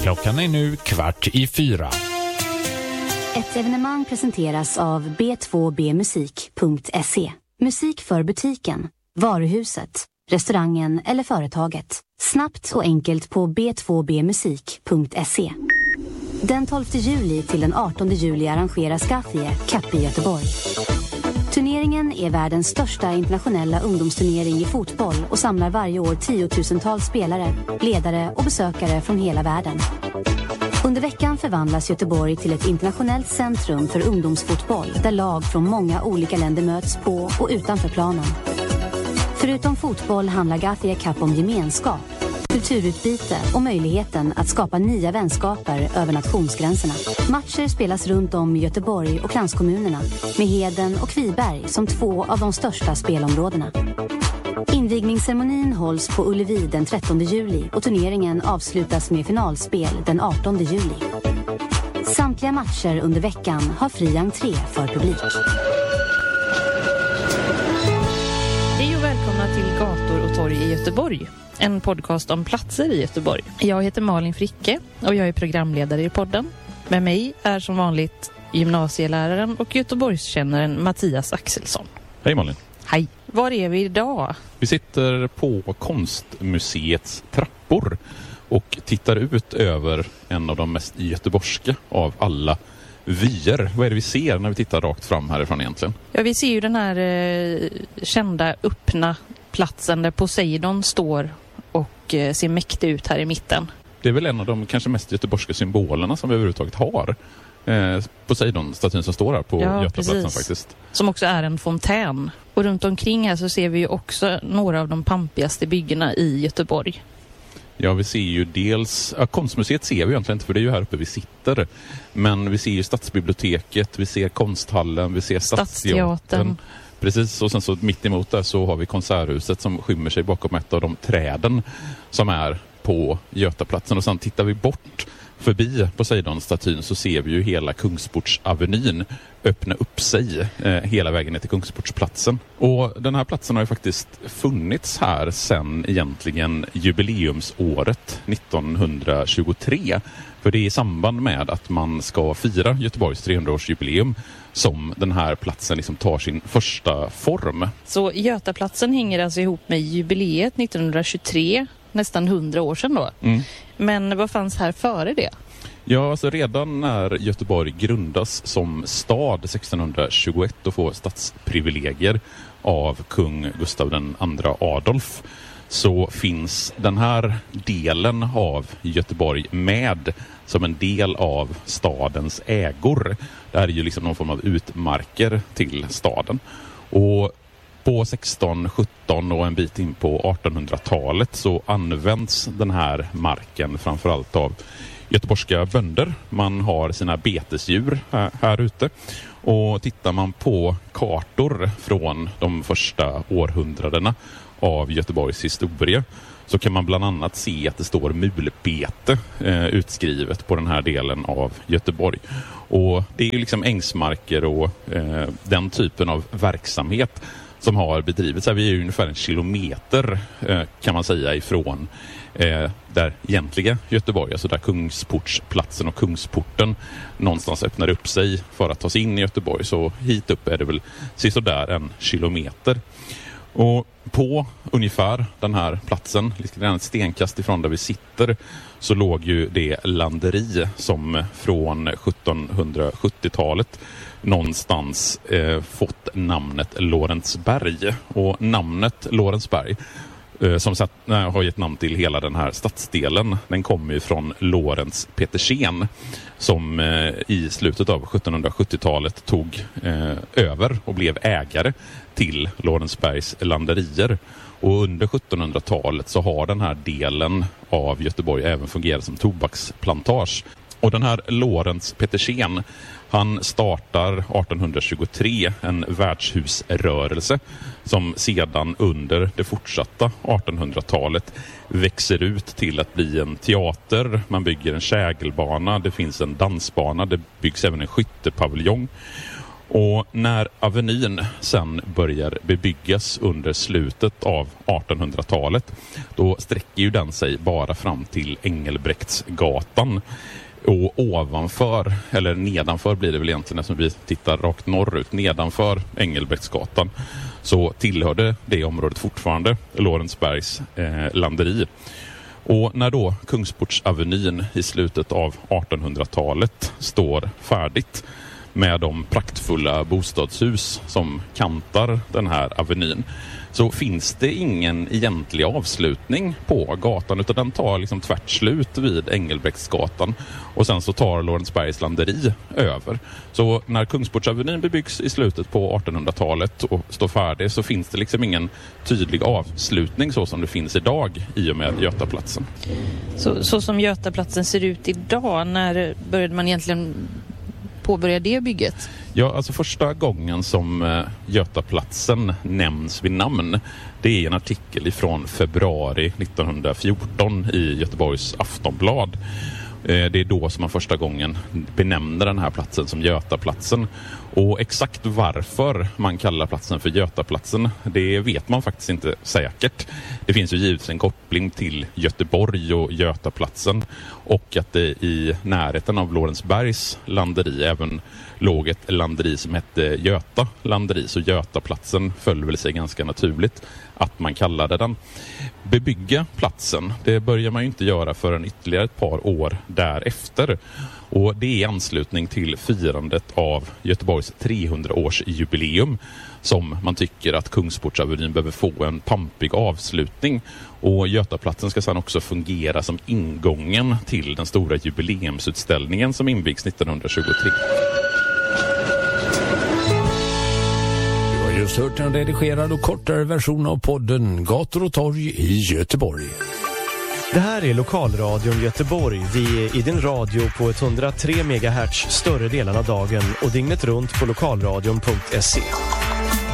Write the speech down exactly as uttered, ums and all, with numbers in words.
Klockan är nu kvart i fyra. Ett evenemang presenteras av b två b musik punkt se. Musik för butiken, varuhuset, restaurangen eller företaget. Snabbt och enkelt på b två b musik punkt se. Den tolfte juli till den artonde juli arrangerar Skafie Cup i Göteborg. Turneringen är världens största internationella ungdomsturnering i fotboll och samlar varje år tiotusentals spelare, ledare och besökare från hela världen. Under veckan förvandlas Göteborg till ett internationellt centrum för ungdomsfotboll där lag från många olika länder möts på och utanför planen. Förutom fotboll handlar Skafie Cup om gemenskap, kulturutbyte och möjligheten att skapa nya vänskaper över nationsgränserna. Matcher spelas runt om i Göteborg och kranskommunerna med Heden och Kviberg som två av de största spelområdena. Invigningsceremonin hålls på Ullevi den trettonde juli och turneringen avslutas med finalspel den artonde juli. Samtliga matcher under veckan har fri entré för publik. Hej och välkomna till Gator och torg i Göteborg. En podcast om platser i Göteborg. Jag heter Malin Fricke och jag är programledare i podden. Med mig är som vanligt gymnasieläraren och Göteborgskännaren Mattias Axelsson. Hej Malin. Hej. Var är vi idag? Vi sitter på Konstmuseets trappor och tittar ut över en av de mest göteborgska av alla vyer. Vad är det vi ser när vi tittar rakt fram härifrån egentligen? Ja, vi ser ju den här eh, kända öppna platsen där Poseidon står och eh, ser mäktig ut här i mitten. Det är väl en av de kanske mest göteborgska symbolerna som vi överhuvudtaget har. Eh, Poseidon-statyn som står här på ja, Götaplatsen precis. faktiskt. Som också är en fontän. Och runt omkring här så ser vi ju också några av de pampigaste byggena i Göteborg. Ja, vi ser ju dels... Ja, Konstmuseet ser vi egentligen inte för det är ju här uppe vi sitter. Men vi ser ju Stadsbiblioteket, vi ser Konsthallen, vi ser Stadsteatern. Stadsteatern. Precis, och sen så mitt emot där så har vi Konserthuset som skymmer sig bakom ett av de träden som är på Götaplatsen. Och sen tittar vi bort förbi Poseidon-statyn så ser vi ju hela Kungsportsavenyn öppna upp sig eh, hela vägen ner till Kungsportsplatsen. Och den här platsen har ju faktiskt funnits här sedan egentligen jubileumsåret nittonhundratjugotre. För det är i samband med att man ska fira Göteborgs trehundraårsjubileum som den här platsen liksom tar sin första form. Så Götaplatsen hänger alltså ihop med jubileet nittonhundratjugotre, nästan hundra år sedan då. Mm. Men vad fanns här före det? Ja, alltså redan när Göteborg grundas som stad sextonhundratjugoett och får stadsprivilegier av kung Gustav den andra Adolf så finns den här delen av Göteborg med som en del av stadens ägor. Det här är ju liksom någon form av utmarker till staden. Och på sexton sjutton och en bit in på artonhundratalet så används den här marken framförallt av göteborgska bönder. Man har sina betesdjur här, här ute. Och tittar man på kartor från de första århundradena av Göteborgs historia så kan man bland annat se att det står mulbete eh, utskrivet på den här delen av Göteborg. Och det är ju liksom ängsmarker och eh, den typen av verksamhet som har bedrivits. Vi är ju ungefär en kilometer eh, kan man säga ifrån eh, där egentliga Göteborg, alltså där Kungsportsplatsen och Kungsporten någonstans öppnar upp sig för att ta sig in i Göteborg. Så hit upp är det väl sådär en kilometer. Och på ungefär den här platsen, lite grann ett stenkast ifrån där vi sitter, så låg ju det landeri som från sjuttonhundrasjuttiotalet någonstans eh, fått namnet Lorensberg. Och namnet Lorensberg eh, som satt, nej, har gett namn till hela den här stadsdelen, den kommer ju från Lorens Petersen som eh, i slutet av sjuttonhundrasjuttiotalet tog eh, över och blev ägare till Lorensbergs landerier. Och under sjuttonhundratalet så har den här delen av Göteborg även fungerat som tobaksplantage. Och den här Lorens Petersen, han startar artonhundratjugotre en värdshusrörelse som sedan under det fortsatta artonhundratalet växer ut till att bli en teater. Man bygger en kägelbana, det finns en dansbana, det byggs även en skyttepaviljong. Och när Avenyn sen börjar bebyggas under slutet av artonhundratalet, då sträcker ju den sig bara fram till Engelbrektsgatan. Och ovanför, eller nedanför blir det väl egentligen eftersom vi tittar rakt norrut, nedanför Engelbrektsgatan, så tillhörde det området fortfarande Lorensbergs eh, landeri. Och när då Kungsportsavenyn i slutet av artonhundratalet står färdigt med de praktfulla bostadshus som kantar den här avenyn, så finns det ingen egentlig avslutning på gatan, utan den tar liksom tvärt slut vid Engelbrektsgatan och sen så tar Lorensbergs landeri över. Så när Kungsportsavenyn bebyggs i slutet på artonhundratalet och står färdig, så finns det liksom ingen tydlig avslutning så som det finns idag i och med Götaplatsen. Så, så som Götaplatsen ser ut idag, när började man egentligen påbörja det bygget? Ja, alltså första gången som eh, Götaplatsen nämns vid namn, det är en artikel ifrån februari nittonhundrafjorton i Göteborgs Aftonblad. Eh, det är då som man första gången benämner den här platsen som Götaplatsen. Och exakt varför man kallar platsen för Götaplatsen, det vet man faktiskt inte säkert. Det finns ju givetvis en koppling till Göteborg och Götaplatsen, och att det i närheten av Lorensbergs landeri även låg ett landeri som hette Göta landeri, så Götaplatsen föll väl sig ganska naturligt att man kallade den. Bebygga platsen, det börjar man ju inte göra förrän ytterligare ett par år därefter. Och det är i anslutning till firandet av Göteborgs trehundraårsjubileum som man tycker att Kungsportsavenyn behöver få en pampig avslutning. Och Götaplatsen ska sedan också fungera som ingången till den stora jubileumsutställningen som invigs nittonhundratjugotre. Du har just hört en redigerad och kortare version av podden Gator och torg i Göteborg. Det här är Lokalradion Göteborg. Vi är i din radio på etthundratre megahertz större delen av dagen och dygnet runt på lokalradion punkt se.